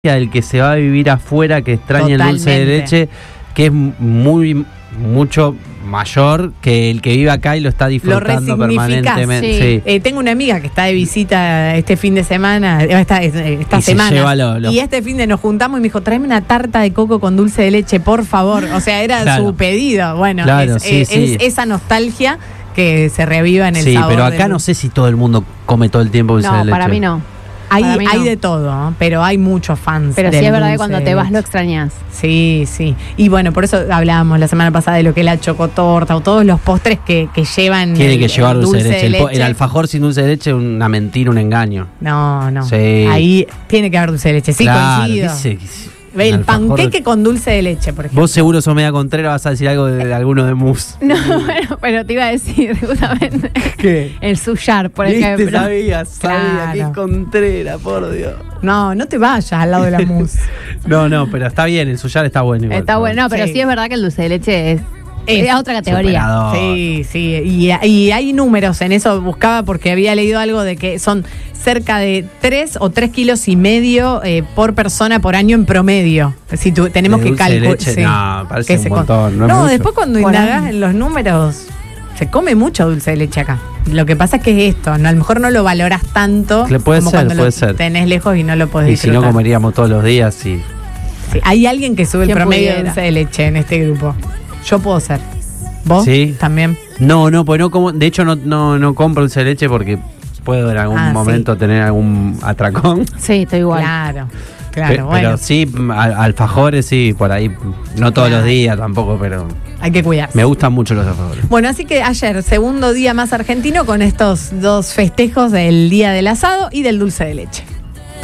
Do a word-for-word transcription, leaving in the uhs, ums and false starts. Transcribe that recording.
del que se va a vivir afuera, que extraña el dulce de leche, que es muy mucho mayor que el que vive acá y lo está disfrutando lo permanentemente. Sí. Sí. Eh, tengo una amiga que está de visita este fin de semana, esta, esta y semana, se lleva lo, lo... y este fin de nos juntamos y me dijo, tráeme una tarta de coco con dulce de leche, por favor. O sea, era claro. su pedido. Bueno, claro, es, sí, es, sí. es esa nostalgia que se reviva en el sí, sabor. Sí, pero acá del... no sé si todo el mundo come todo el tiempo dulce no, de leche. No, para mí no. Hay, mí no. hay de todo, pero hay muchos fans. Pero sí es verdad que cuando te vas lo extrañas. Sí, sí. Y bueno, por eso hablábamos la semana pasada de lo que es la chocotorta o todos los postres que, que llevan. Tiene el, que llevar dulce, dulce de leche. de leche. El, el alfajor sin dulce de leche es una mentira, un engaño. No, no. Sí. Ahí tiene que haber dulce de leche. Sí, claro, coincido. Dice, el panqueque con dulce de leche, por ejemplo. Vos seguro sos media contrera, vas a decir algo de, de alguno de mousse. No, bueno, pero te iba a decir justamente. ¿Qué? El suyar, por ¿Viste? ejemplo. Sabía, sabía, claro. qué contrera, por Dios. No, no te vayas al lado de la mousse. no, no, pero está bien, el suyar está bueno igual. Está bueno, no, pero sí. sí es verdad que el dulce de leche es... Es, es otra categoría. Superador. Sí, sí. Y, y hay números en eso. Buscaba porque había leído algo de que son cerca de tres o tres kilos y medio eh, por persona por año en promedio. Si tu, tenemos de que calcular. Sí. No, parece un montón. No, no es después cuando indagás en los números, se come mucho dulce de leche acá. Lo que pasa es que es esto, ¿no? A lo mejor no lo valorás tanto Le puede como ser, cuando puede lo ser. tenés lejos y no lo podés Y disfrutar. si no comeríamos todos los días y... Sí, hay alguien que sube el promedio pudiera? de dulce de leche en este grupo. Yo puedo ser. ¿Vos? ¿Sí? ¿También? No, no, pues no como, de hecho no, no, no compro dulce de leche porque puedo en algún ah, momento sí. tener algún atracón. Sí, estoy igual. Claro, claro, Pe- bueno. Pero sí, al- alfajores sí, por ahí, no todos Claro. los días tampoco, pero Hay que cuidarse. me gustan mucho los alfajores. Bueno, así que ayer, segundo día más argentino con estos dos festejos del Día del Asado y del dulce de leche.